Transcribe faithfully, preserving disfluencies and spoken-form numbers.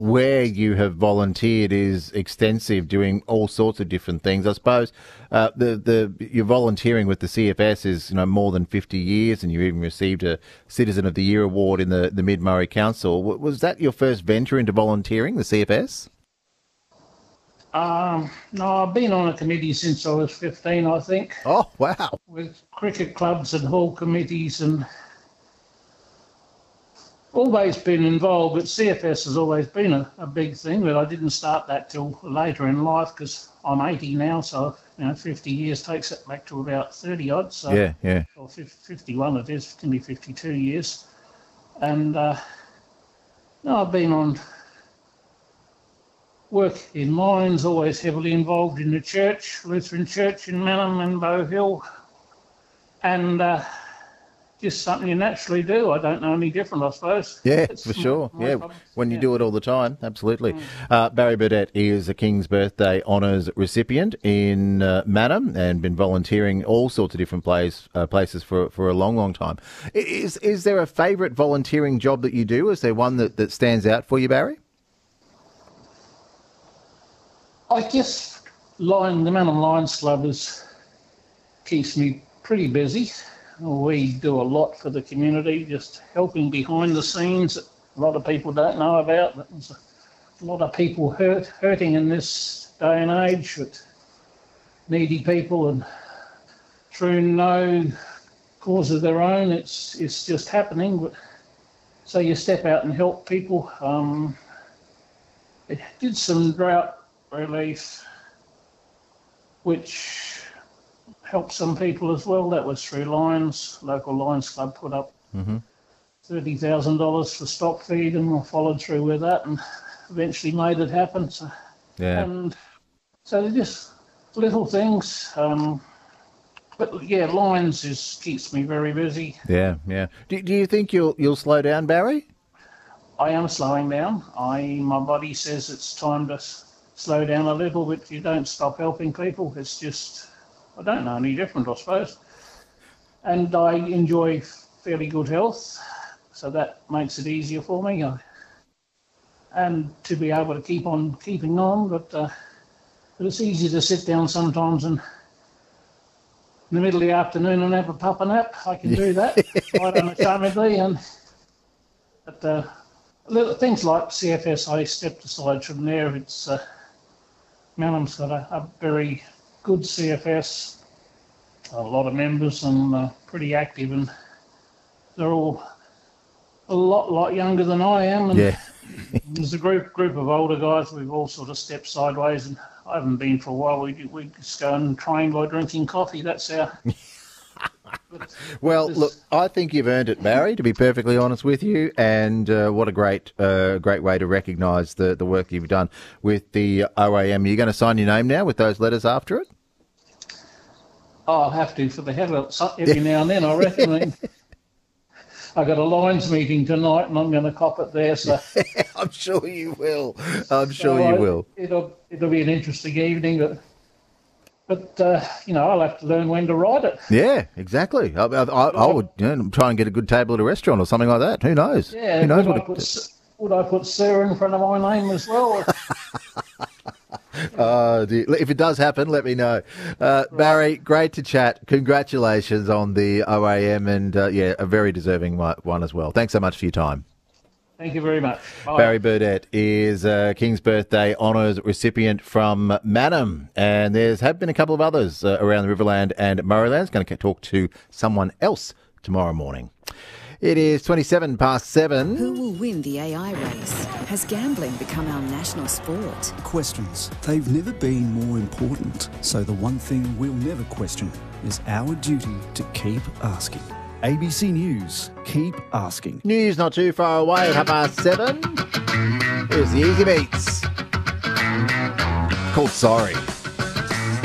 where you have volunteered is extensive, doing all sorts of different things. I suppose uh, the the your volunteering with the C F S is you know more than fifty years, and you even received a Citizen of the Year award in the the Mid Murray Council. Was that your first venture into volunteering, the C F S? Um, no, I've been on a committee since I was fifteen, I think. Oh, wow. With cricket clubs and hall committees, and always been involved, but C F S has always been a, a big thing, but I didn't start that till later in life because I'm eighty now, so you know, fifty years takes it back to about thirty odd. So, yeah, yeah. Or fifty-one it is, nearly fifty-two years. And uh, no, I've been on work in mines, always heavily involved in the church, Lutheran Church in Manham and Bow Hill, and uh, just something you naturally do. I don't know any different, I suppose. Yeah, it's for sure. my, my yeah, problem. when you yeah. do it all the time, absolutely. Mm. Uh, Barry Burdett is a King's Birthday Honours recipient in uh, Manham and been volunteering all sorts of different place, uh, places for for a long, long time. Is is there a favourite volunteering job that you do? Is there one that, that stands out for you, Barry? I guess Lion, the Manham Lions Club is, keeps me pretty busy. We do a lot for the community, just helping behind the scenes that a lot of people don't know about. There's a lot of people hurt, hurting in this day and age with needy people, and through no cause of their own, it's it's just happening. But so you step out and help people. Um, it did some drought relief, which helped some people as well. That was through Lions, local Lions Club put up mm-hmm. thirty thousand dollars for stock feed, and I followed through with that and eventually made it happen. So, yeah. And so they're just little things. Um, but yeah, Lions is keeps me very busy. Yeah, yeah. Do, do you think you'll you'll slow down, Barry? I am slowing down. I my body says it's time to slow down a little, but you don't stop helping people. It's just, I don't know any different, I suppose. And I enjoy fairly good health, so that makes it easier for me. I, and to be able to keep on keeping on, but, uh, but it's easy to sit down sometimes and in the middle of the afternoon and have a pupper nap. I can do that quite unashamedly. And but uh, little things like C F S, I stepped aside from there. It's uh, Manham's got a, a very good C F S, a lot of members, and uh, pretty active, and they're all a lot, lot younger than I am. And yeah. There's a group group of older guys. We've all sort of stepped sideways, and I haven't been for a while. We we just go and train by drinking coffee. That's our. Well, look, I think you've earned it, Barry, to be perfectly honest with you, and uh, what a great uh, great way to recognise the, the work you've done with the O A M. Are you going to sign your name now with those letters after it? Oh, I'll have to for the hell of it every now and then, I reckon. I mean, I've got a Lions meeting tonight, and I'm going to cop it there. So I'm sure you will. I'm so sure you I, will. It'll, it'll be an interesting evening, but... But, uh, you know, I'll have to learn when to write it. Yeah, exactly. I, I, I, I would you know, try and get a good table at a restaurant or something like that. Who knows? Yeah, Who knows would, what I put, it, would I put Sir in front of my name as well? uh, if it does happen, let me know. Uh, right. Barry, great to chat. Congratulations on the O A M and, uh, yeah, a very deserving one as well. Thanks so much for your time. Thank you very much. Bye. Barry Burdett is a King's Birthday Honours recipient from Manham, and there's have been a couple of others uh, around the Riverland and Murraylands. Going to talk to someone else tomorrow morning. It is twenty-seven past seven. Who will win the A I race? Has gambling become our national sport? Questions. They've never been more important. So the one thing we'll never question is our duty to keep asking. A B C News, keep asking. News not too far away at half past seven. Here's the Easy Beats. Called Sorry.